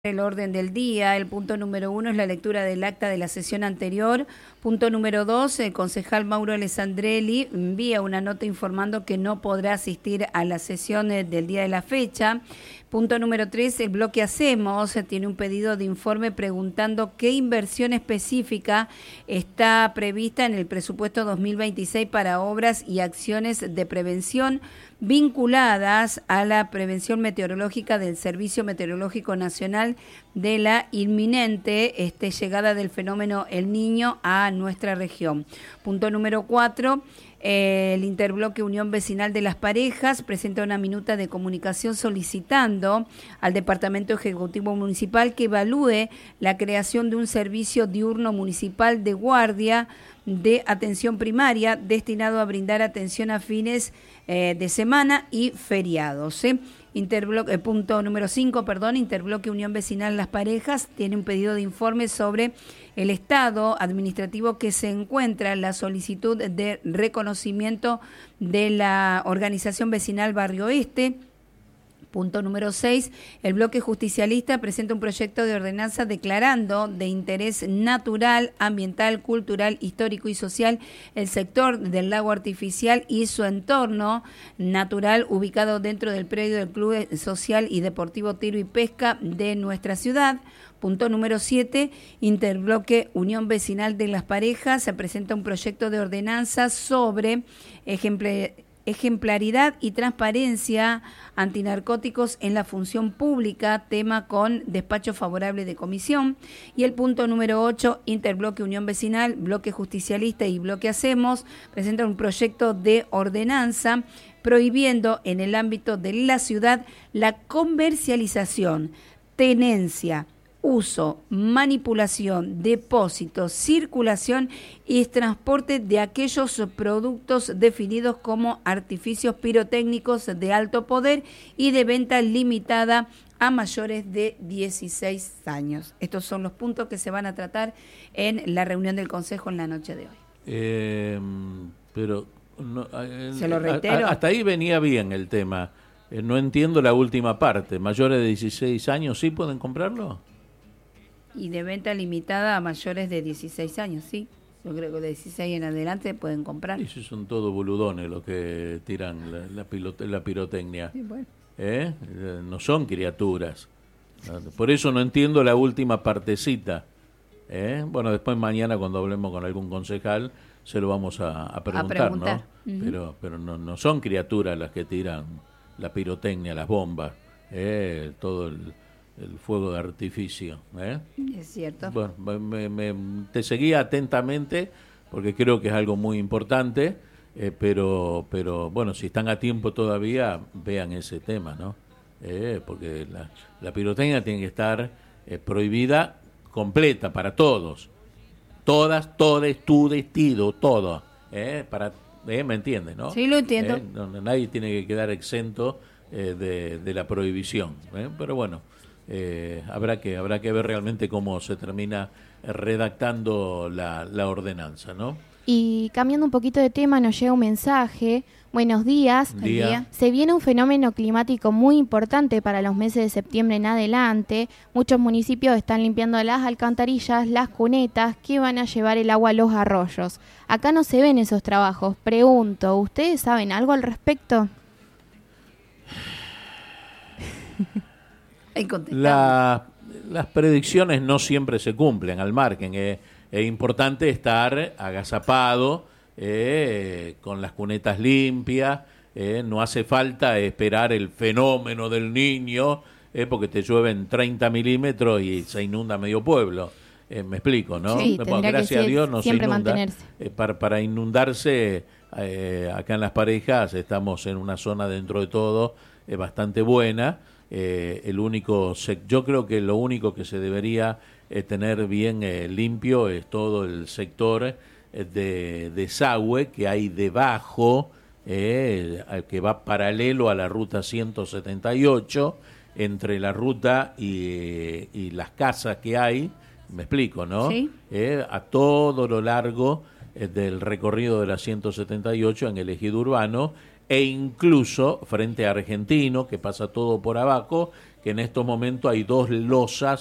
El orden del día. El punto número 1 es la lectura del acta de la sesión anterior. Punto número 2, el concejal Mauro Alessandrelli envía una nota informando que no podrá asistir a la sesión del día de la fecha. Punto número 3, el bloque Hacemos tiene un pedido de informe preguntando qué inversión específica está prevista en el presupuesto 2026 para obras y acciones de prevención vinculadas a la prevención meteorológica del Servicio Meteorológico Nacional de la inminente llegada del fenómeno El Niño a nuestra región. Punto número 4. El Interbloque Unión Vecinal de las Parejas presenta una minuta de comunicación solicitando al Departamento Ejecutivo Municipal que evalúe la creación de un servicio diurno municipal de guardia de atención primaria destinado a brindar atención a fines de semana y feriados. Punto número 5, Interbloque Unión Vecinal Las Parejas tiene un pedido de informe sobre el estado administrativo que se encuentra en la solicitud de reconocimiento de la organización vecinal Barrio Este. Punto número 6, el bloque justicialista presenta un proyecto de ordenanza declarando de interés natural, ambiental, cultural, histórico y social el sector del lago artificial y su entorno natural ubicado dentro del predio del Club Social y Deportivo Tiro y Pesca de nuestra ciudad. Punto número 7, Interbloque Unión Vecinal de las Parejas se presenta un proyecto de ordenanza sobre ejemplaridad y transparencia antinarcóticos en la función pública, tema con despacho favorable de comisión. Y el punto número 8, Interbloque Unión Vecinal, Bloque Justicialista y Bloque Hacemos presenta un proyecto de ordenanza prohibiendo en el ámbito de la ciudad la comercialización, tenencia, uso, manipulación, depósito, circulación y transporte de aquellos productos definidos como artificios pirotécnicos de alto poder y de venta limitada a mayores de 16 años. Estos son los puntos que se van a tratar en la reunión del Consejo en la noche de hoy. Pero no, se lo reitero. Hasta ahí venía bien el tema. No entiendo la última parte. ¿Mayores de 16 años sí pueden comprarlo? Y de venta limitada a mayores de 16 años, sí. Yo creo que de 16 en adelante pueden comprar. Y esos son todos boludones los que tiran la pirotecnia. Sí, bueno. No son criaturas. Por eso no entiendo la última partecita. Bueno, después mañana cuando hablemos con algún concejal se lo vamos a preguntar, ¿no? Uh-huh. Pero no son criaturas las que tiran la pirotecnia, las bombas, todo el fuego de artificio. Es cierto. Bueno, te seguía atentamente porque creo que es algo muy importante, pero bueno, si están a tiempo todavía, vean ese tema, ¿no? Porque la pirotecnia tiene que estar prohibida completa para todos. Todas, todes, todo. ¿Me entiendes, no? Sí, lo entiendo. Nadie tiene que quedar exento de la prohibición. Pero bueno, habrá que ver realmente cómo se termina redactando la ordenanza, ¿no? Y cambiando un poquito de tema, nos llega un mensaje. Buenos días. Buen día. Se viene un fenómeno climático muy importante para los meses de septiembre en adelante. Muchos municipios están limpiando las alcantarillas, las cunetas, que van a llevar el agua a los arroyos. Acá no se ven esos trabajos. Pregunto, ¿ustedes saben algo al respecto? Las predicciones no siempre se cumplen al margen. Es importante estar agazapado, con las cunetas limpias. No hace falta esperar el fenómeno del Niño, porque te llueven 30 milímetros y se inunda medio pueblo. Me explico, ¿no? Sí, bueno, gracias a Dios no se inunda. Para inundarse, acá en Las Parejas estamos en una zona dentro de todo bastante buena. Yo creo que lo único que se debería tener bien limpio es todo el sector de desagüe que hay debajo, que va paralelo a la ruta 178, entre la ruta y las casas que hay, me explico, ¿no? Sí. A todo lo largo del recorrido de la 178 en el ejido urbano, e incluso frente a Argentino, que pasa todo por abajo, que en estos momentos hay 2 losas